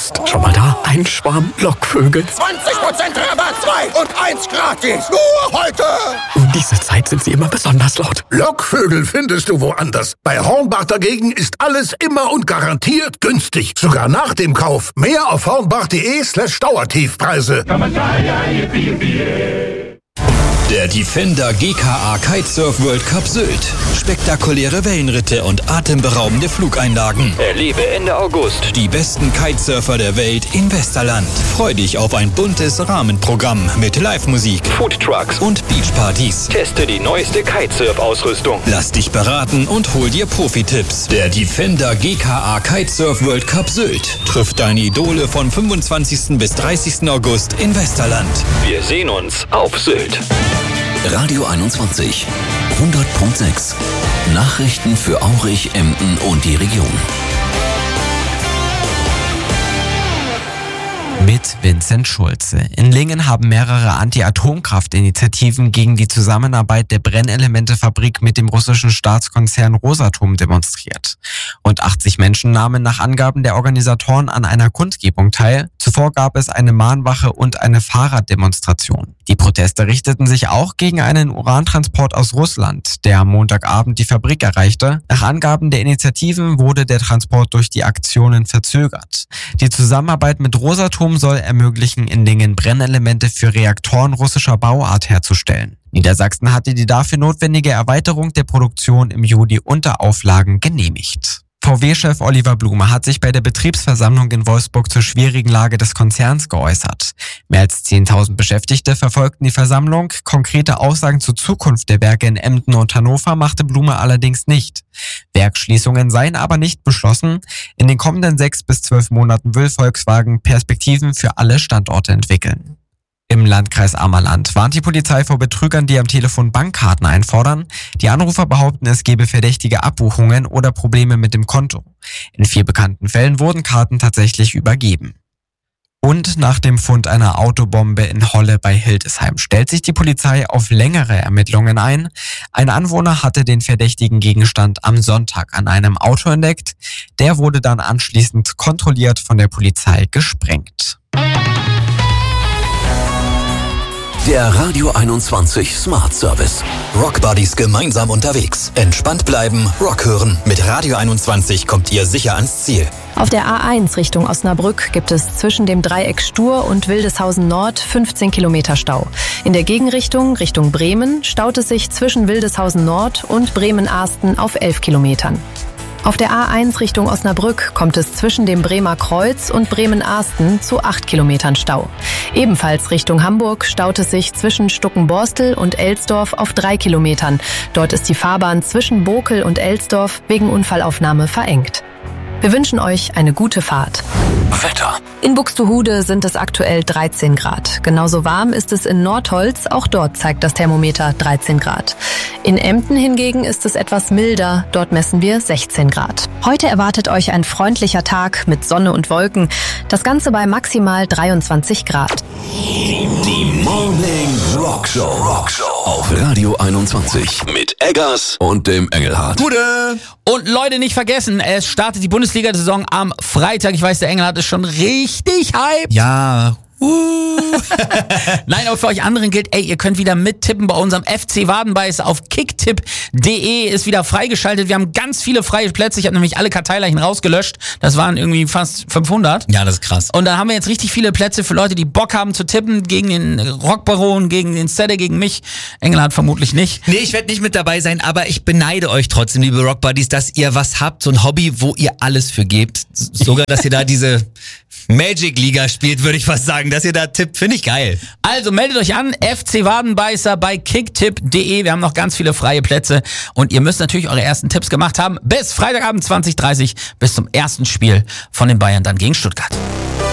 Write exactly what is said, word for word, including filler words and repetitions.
August. Schon mal da? Ein Schwarm Lockvögel. zwanzig Prozent Rabatt, zwei und eins gratis. Nur heute. Um diese Zeit sind sie immer besonders laut. Lockvögel findest du woanders. Bei Hornbach dagegen ist alles immer und garantiert günstig. Sogar nach dem Kauf. Mehr auf hornbach.de slash Dauertiefpreise. Der Defender G K A Kitesurf World Cup Sylt. Spektakuläre Wellenritte und atemberaubende Flugeinlagen. Erlebe Ende August die besten Kitesurfer der Welt in Westerland. Freu dich auf ein buntes Rahmenprogramm mit Live-Musik, Foodtrucks und Beachpartys. Teste die neueste Kitesurf-Ausrüstung. Lass dich beraten und hol dir Profi-Tipps. Der Defender G K A Kitesurf World Cup Sylt trifft deine Idole von fünfundzwanzigsten bis dreißigsten August in Westerland. Wir sehen uns auf Sylt. Radio einundzwanzig, hundert Komma sechs. Nachrichten für Aurich, Emden und die Region. Mit Vincent Schulze. In Lingen haben mehrere Anti-Atomkraft-Initiativen gegen die Zusammenarbeit der Brennelementefabrik mit dem russischen Staatskonzern Rosatom demonstriert. Rund achtzig Menschen nahmen nach Angaben der Organisatoren an einer Kundgebung teil. Zuvor gab es eine Mahnwache und eine Fahrraddemonstration. Die Proteste richteten sich auch gegen einen Urantransport aus Russland, der am Montagabend die Fabrik erreichte. Nach Angaben der Initiativen wurde der Transport durch die Aktionen verzögert. Die Zusammenarbeit mit Rosatom soll ermöglichen, in Lingen Brennelemente für Reaktoren russischer Bauart herzustellen. Niedersachsen hatte die dafür notwendige Erweiterung der Produktion im Juli unter Auflagen genehmigt. V W-Chef Oliver Blume hat sich bei der Betriebsversammlung in Wolfsburg zur schwierigen Lage des Konzerns geäußert. Mehr als zehntausend Beschäftigte verfolgten die Versammlung. Konkrete Aussagen zur Zukunft der Werke in Emden und Hannover machte Blume allerdings nicht. Werksschließungen seien aber nicht beschlossen. In den kommenden sechs bis zwölf Monaten will Volkswagen Perspektiven für alle Standorte entwickeln. Im Landkreis Ammerland warnt die Polizei vor Betrügern, die am Telefon Bankkarten einfordern. Die Anrufer behaupten, es gebe verdächtige Abbuchungen oder Probleme mit dem Konto. In vier bekannten Fällen wurden Karten tatsächlich übergeben. Und nach dem Fund einer Autobombe in Holle bei Hildesheim stellt sich die Polizei auf längere Ermittlungen ein. Ein Anwohner hatte den verdächtigen Gegenstand am Sonntag an einem Auto entdeckt. Der wurde dann anschließend kontrolliert von der Polizei gesprengt. Der Radio einundzwanzig Smart Service. Rock Buddies gemeinsam unterwegs. Entspannt bleiben, Rock hören. Mit Radio einundzwanzig kommt ihr sicher ans Ziel. Auf der A eins Richtung Osnabrück gibt es zwischen dem Dreieck Stur und Wildeshausen Nord fünfzehn Kilometer Stau. In der Gegenrichtung, Richtung Bremen, staut es sich zwischen Wildeshausen Nord und Bremen-Arsten auf elf Kilometern. Auf der A eins Richtung Osnabrück kommt es zwischen dem Bremer Kreuz und Bremen-Arsten zu acht Kilometern Stau. Ebenfalls Richtung Hamburg staut es sich zwischen Stuckenborstel und Elsdorf auf drei Kilometern. Dort ist die Fahrbahn zwischen Bokel und Elsdorf wegen Unfallaufnahme verengt. Wir wünschen euch eine gute Fahrt. Wetter. In Buxtehude sind es aktuell dreizehn Grad. Genauso warm ist es in Nordholz, auch dort zeigt das Thermometer dreizehn Grad. In Emden hingegen ist es etwas milder, dort messen wir sechzehn Grad. Heute erwartet euch ein freundlicher Tag mit Sonne und Wolken, das Ganze bei maximal dreiundzwanzig Grad. Die Morning Rockshow. Rockshow auf Radio einundzwanzig mit Eggers und dem Engelhardt. Gute! Und Leute, nicht vergessen, es startet die Bundesliga-Saison am Freitag. Ich weiß, der Engelhardt ist schon richtig hyped. Ja, Uh. Nein, aber für euch anderen gilt, ey, ihr könnt wieder mittippen bei unserem F C Wadenbeißer auf kicktipp punkt de, ist wieder freigeschaltet. Wir haben ganz viele freie Plätze. Ich habe nämlich alle Karteileichen rausgelöscht. Das waren irgendwie fast fünfhundert. Ja, das ist krass. Und dann haben wir jetzt richtig viele Plätze für Leute, die Bock haben zu tippen gegen den Rockbaron, gegen den Stede, gegen mich. Engelhardt vermutlich nicht. Nee, ich werde nicht mit dabei sein, aber ich beneide euch trotzdem, liebe Rockbuddies, dass ihr was habt, so ein Hobby, wo ihr alles für gebt. Sogar, dass ihr da diese Magic-Liga spielt, würde ich fast sagen, dass ihr da tippt, finde ich geil. Also meldet euch an, F C Wadenbeißer bei kicktipp punkt de. Wir haben noch ganz viele freie Plätze und ihr müsst natürlich eure ersten Tipps gemacht haben. Bis Freitagabend zwanzig Uhr dreißig, bis zum ersten Spiel von den Bayern dann gegen Stuttgart.